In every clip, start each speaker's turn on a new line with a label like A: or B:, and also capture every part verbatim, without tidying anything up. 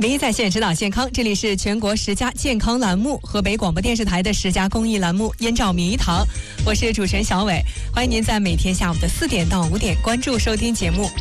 A: 名医在线指导健康，这里是全国十佳健康栏目，河北广播电视台的十佳公益栏目《燕赵名医堂》，我是主持人小伟，欢迎您在每天下午的四点到五点关注收听节目。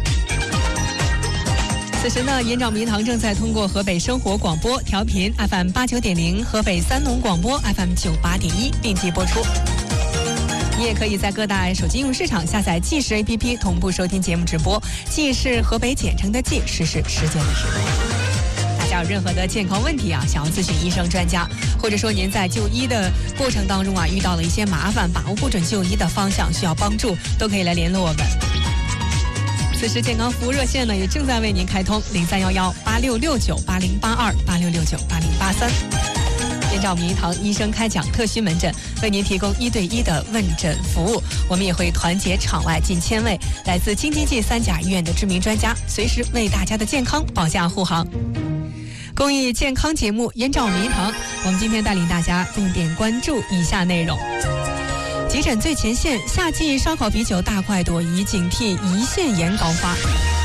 A: 此时呢，燕赵名医堂正在通过河北生活广播调频 F M 八九点零、河北三农广播 F M 九八点一并机播出。你也可以在各大手机应用市场下载即时 A P P 同步收听节目直播。即是河北简称的即，时是时间的时。大家有任何的健康问题啊，想要咨询医生专家，或者说您在就医的过程当中啊遇到了一些麻烦，把握不准就医的方向，需要帮助，都可以来联络我们。此时健康服务热线呢也正在为您开通零三幺幺八六六九八零八二八六六九八零八三。燕赵名医堂医生开讲特需门诊，为您提供一对一的问诊服务。我们也会团结场外近千位来自京津冀三甲医院的知名专家，随时为大家的健康保驾护航。公益健康节目《燕赵名医堂》，我们今天带领大家重点关注以下内容：急诊最前线，夏季烧烤啤酒大快朵颐，警惕胰腺炎高发。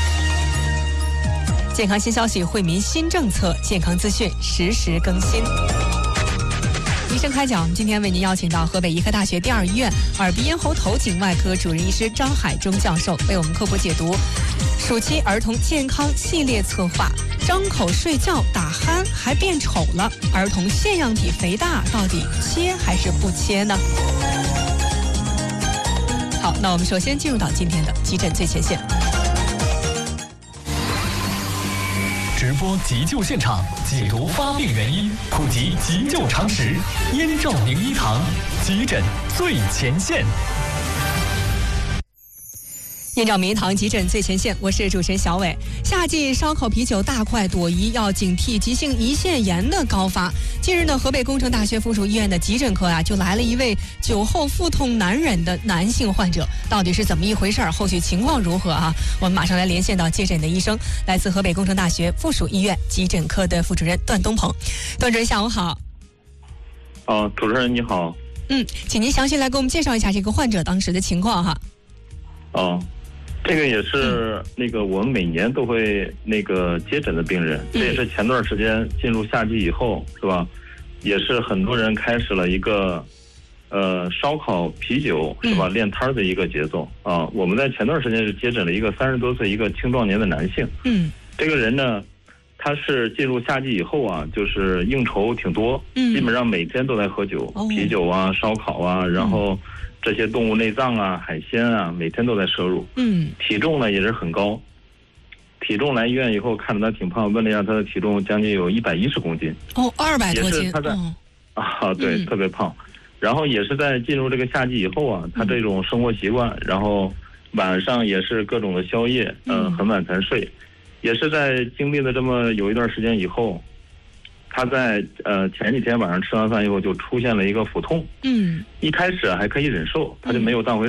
A: 健康新消息，惠民新政策，健康资讯实时更新。医生开讲，我们今天为您邀请到河北医科大学第二医院耳鼻咽喉头颈外科主任医师张海忠教授，为我们科普解读暑期儿童健康系列策划。张口睡觉打鼾还变丑了，儿童腺样体肥大到底切还是不切呢？好，那我们首先进入到今天的急诊最前线。
B: 直播急救现场，解读发病原因，普及急救常识。燕赵名医堂，急诊最前线。
A: 燕赵名医堂急诊最前线，我是主持人小伟。夏季烧烤啤酒大快朵颐，要警惕急性胰腺炎的高发。近日呢，河北工程大学附属医院的急诊科啊，就来了一位酒后腹痛难忍的男性患者，到底是怎么一回事？后续情况如何啊？我们马上来连线到接诊的医生，来自河北工程大学附属医院急诊科的副主任段东鹏。段主任下午好。
C: 哦，主持人你好。
A: 嗯，请您详细来给我们介绍一下这个患者当时的情况哈。
C: 哦。这个也是那个我们每年都会那个接诊的病人，这也是前段时间进入夏季以后，是吧？也是很多人开始了一个呃烧烤啤酒是吧练摊的一个节奏啊。我们在前段时间是接诊了一个三十多岁一个青壮年的男性，嗯，这个人呢，他是进入夏季以后啊，就是应酬挺多，嗯，基本上每天都在喝酒，啤酒啊、烧烤啊，然后。这些动物内脏啊、海鲜啊，每天都在摄入。嗯，体重呢也是很高，体重来医院以后看着他挺胖，问了一下他的体重将近有一百一十公斤。
A: 哦，二百多斤。
C: 也是他在、
A: 哦、
C: 啊，对、嗯，特别胖。然后也是在进入这个夏季以后啊，他这种生活习惯，嗯、然后晚上也是各种的宵夜，嗯、呃，很晚才睡，也是在经历了这么有一段时间以后。他在呃前几天晚上吃完饭以后就出现了一个腹痛，嗯，一开始还可以忍受，他就没有当回